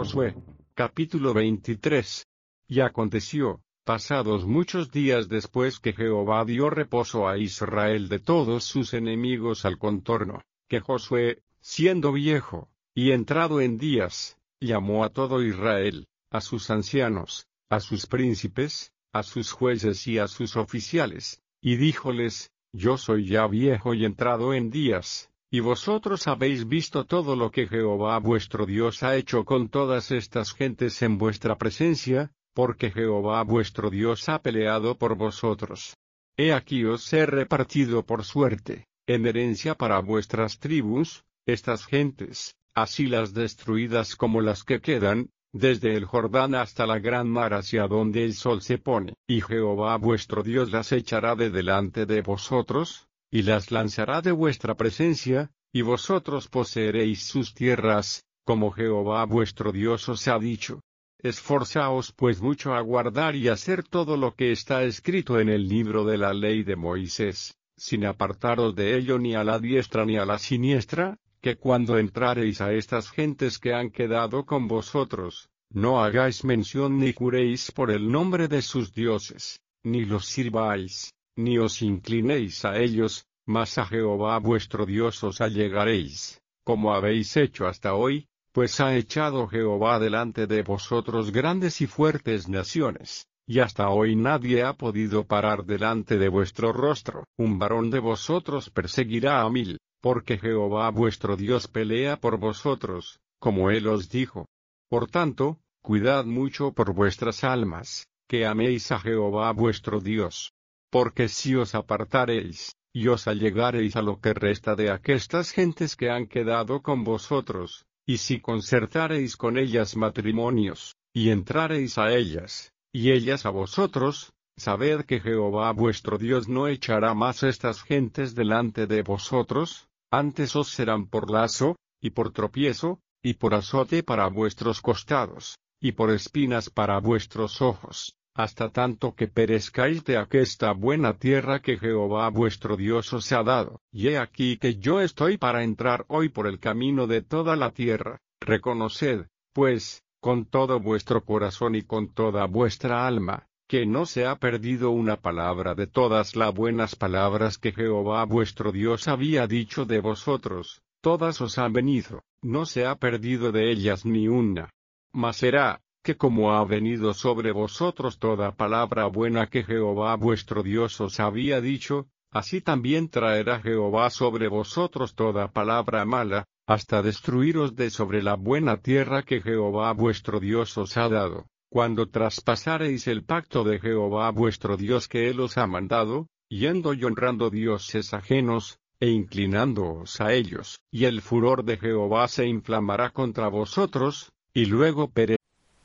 Josué. Capítulo 23. Y aconteció, pasados muchos días después que Jehová dio reposo a Israel de todos sus enemigos al contorno, que Josué, siendo viejo, y entrado en días, llamó a todo Israel, a sus ancianos, a sus príncipes, a sus jueces y a sus oficiales, y díjoles: Yo soy ya viejo y entrado en días, y vosotros habéis visto todo lo que Jehová vuestro Dios ha hecho con todas estas gentes en vuestra presencia, porque Jehová vuestro Dios ha peleado por vosotros. He aquí os he repartido por suerte, en herencia para vuestras tribus, estas gentes, así las destruidas como las que quedan, desde el Jordán hasta la gran mar hacia donde el sol se pone. Y Jehová vuestro Dios las echará de delante de vosotros, y las lanzará de vuestra presencia, y vosotros poseeréis sus tierras, como Jehová vuestro Dios os ha dicho. Esforzaos pues mucho a guardar y hacer todo lo que está escrito en el libro de la ley de Moisés, sin apartaros de ello ni a la diestra ni a la siniestra, que cuando entrareis a estas gentes que han quedado con vosotros, no hagáis mención ni juréis por el nombre de sus dioses, ni los sirváis, ni os inclinéis a ellos, mas a Jehová vuestro Dios os allegaréis, como habéis hecho hasta hoy, pues ha echado Jehová delante de vosotros grandes y fuertes naciones, y hasta hoy nadie ha podido parar delante de vuestro rostro. Un varón de vosotros perseguirá a 1000, porque Jehová vuestro Dios pelea por vosotros, como él os dijo. Por tanto, cuidad mucho por vuestras almas, que améis a Jehová vuestro Dios. Porque si os apartareis, y os allegareis a lo que resta de aquestas gentes que han quedado con vosotros, y si concertareis con ellas matrimonios, y entrareis a ellas, y ellas a vosotros, sabed que Jehová vuestro Dios no echará más estas gentes delante de vosotros, antes os serán por lazo, y por tropiezo, y por azote para vuestros costados, y por espinas para vuestros ojos, hasta tanto que perezcáis de aquesta buena tierra que Jehová vuestro Dios os ha dado. Y he aquí que yo estoy para entrar hoy por el camino de toda la tierra. Reconoced, pues, con todo vuestro corazón y con toda vuestra alma, que no se ha perdido una palabra de todas las buenas palabras que Jehová vuestro Dios había dicho de vosotros, todas os han venido, no se ha perdido de ellas ni una. Mas será, que como ha venido sobre vosotros toda palabra buena que Jehová vuestro Dios os había dicho, así también traerá Jehová sobre vosotros toda palabra mala, hasta destruiros de sobre la buena tierra que Jehová vuestro Dios os ha dado, cuando traspasareis el pacto de Jehová vuestro Dios que él os ha mandado, yendo y honrando dioses ajenos, e inclinándoos a ellos. Y el furor de Jehová se inflamará contra vosotros, y luego pereceréis.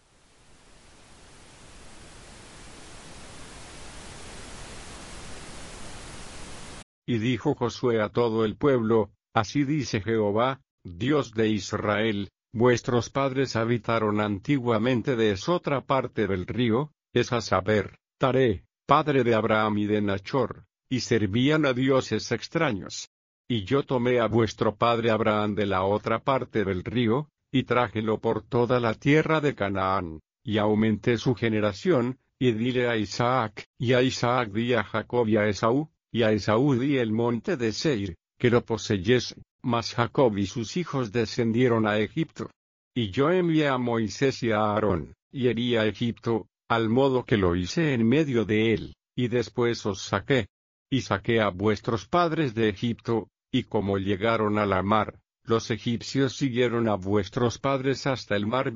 Y dijo Josué a todo el pueblo: Así dice Jehová, Dios de Israel: Vuestros padres habitaron antiguamente de esotra parte del río, es a saber, Taré, padre de Abraham y de Nachor, y servían a dioses extraños. Y yo tomé a vuestro padre Abraham de la otra parte del río, y trájelo por toda la tierra de Canaán, y aumenté su generación, y dile a Isaac, y a Isaac di a Jacob y a Esaú, y a Esaú di el monte de Seir, que lo poseyese. Mas Jacob y sus hijos descendieron a Egipto. Y yo envié a Moisés y a Aarón, y herí a Egipto, al modo que lo hice en medio de él, y después os saqué. Y saqué a vuestros padres de Egipto, y como llegaron a la mar, los egipcios siguieron a vuestros padres hasta el mar